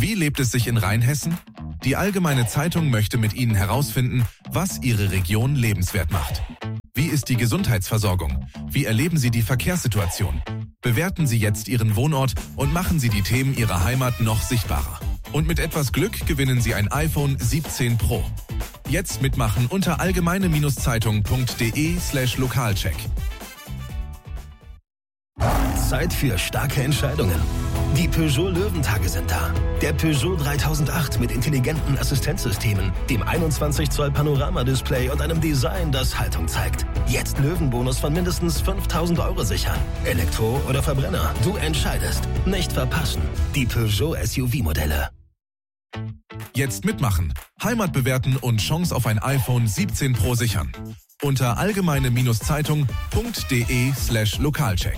Wie lebt es sich in Rheinhessen? Die Allgemeine Zeitung möchte mit Ihnen herausfinden, was Ihre Region lebenswert macht. Wie ist die Gesundheitsversorgung? Wie erleben Sie die Verkehrssituation? Bewerten Sie jetzt Ihren Wohnort und machen Sie die Themen Ihrer Heimat noch sichtbarer. Und mit etwas Glück gewinnen Sie ein iPhone 17 Pro. Jetzt mitmachen unter allgemeine-zeitung.de/Lokalcheck. Zeit für starke Entscheidungen. Die Peugeot Löwentage sind da. Der Peugeot 3008 mit intelligenten Assistenzsystemen, dem 21 Zoll Panoramadisplay und einem Design, das Haltung zeigt. Jetzt Löwenbonus von mindestens 5.000 € sichern. Elektro oder Verbrenner, du entscheidest. Nicht verpassen. Die Peugeot SUV-Modelle. Jetzt mitmachen, Heimat bewerten und Chance auf ein iPhone 17 Pro sichern. Unter allgemeine-zeitung.de/Lokalcheck.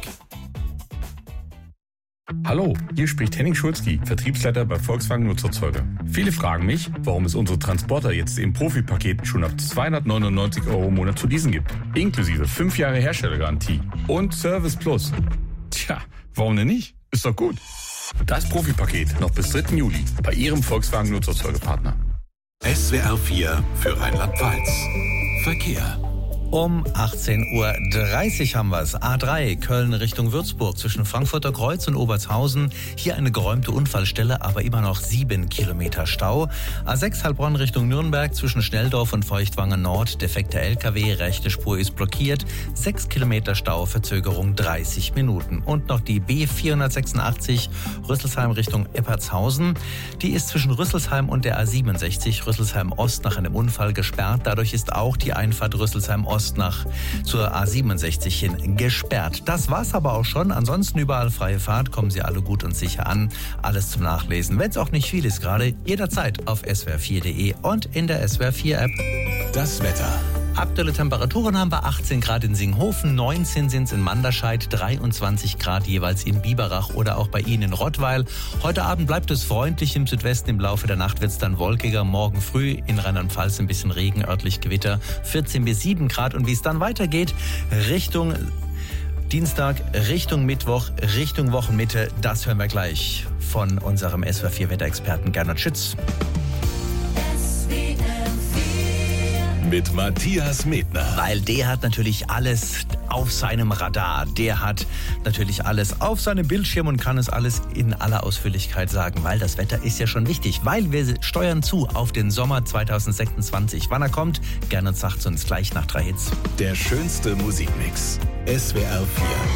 Hallo, hier spricht Henning Schulzki, Vertriebsleiter bei Volkswagen Nutzerzeuger. Viele fragen mich, warum es unsere Transporter jetzt im Profi-Paket schon ab 299 € im Monat zu leasen gibt. Inklusive 5 Jahre Herstellergarantie und Service Plus. Tja, warum denn nicht? Ist doch gut. Das Profi-Paket noch bis 3. Juli bei Ihrem Volkswagen Nutzerzeugerpartner. SWR 4 für Rheinland-Pfalz. Verkehr. Um 18.30 Uhr haben wir es. A3 Köln Richtung Würzburg zwischen Frankfurter Kreuz und Obertshausen. Hier eine geräumte Unfallstelle, aber immer noch 7 Kilometer Stau. A6 Heilbronn Richtung Nürnberg zwischen Schnelldorf und Feuchtwangen Nord. Defekter LKW, rechte Spur ist blockiert. 6 Kilometer Stau, Verzögerung 30 Minuten. Und noch die B486 Rüsselsheim Richtung Eppertshausen. Die ist zwischen Rüsselsheim und der A67 Rüsselsheim Ost nach einem Unfall gesperrt. Dadurch ist auch die Einfahrt Rüsselsheim Ost nach zur A67 hin gesperrt. Das war's aber auch schon. Ansonsten überall freie Fahrt. Kommen Sie alle gut und sicher an. Alles zum Nachlesen. Wenn es auch nicht viel ist gerade, jederzeit auf swr4.de und in der SWR4-App. Das Wetter. Aktuelle Temperaturen haben wir 18 Grad in Singhofen, 19 sind es in Manderscheid, 23 Grad jeweils in Biberach oder auch bei Ihnen in Rottweil. Heute Abend bleibt es freundlich im Südwesten, im Laufe der Nacht wird es dann wolkiger. Morgen früh in Rheinland-Pfalz ein bisschen Regen, örtlich Gewitter, 14 bis 7 Grad. Und wie es dann weitergeht, Richtung Dienstag, Richtung Mittwoch, Richtung Wochenmitte, das hören wir gleich von unserem SWR4-Wetterexperten Gernot Schütz. Mit Matthias Medner. Weil der hat natürlich alles auf seinem Radar. Der hat natürlich alles auf seinem Bildschirm und kann es alles in aller Ausführlichkeit sagen. Weil das Wetter ist ja schon wichtig. Weil wir steuern zu auf den Sommer 2026. Wann er kommt, Gernot sagt uns gleich nach 3 Hits. Der schönste Musikmix. SWR 4.